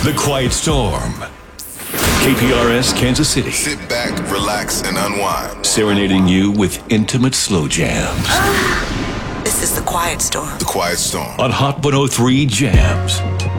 The Quiet Storm. KPRS Kansas City. Sit back, relax, and unwind. Serenading you with intimate slow jams. This is The Quiet Storm. The Quiet Storm. On Hot 103 Jams.